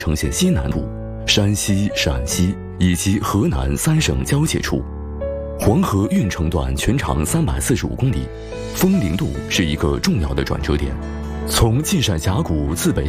城县西南部、山西、陕西以及河南3省交界处。黄河运城段全长345公里，枫林渡是一个重要的转折点。从稷山峡谷自北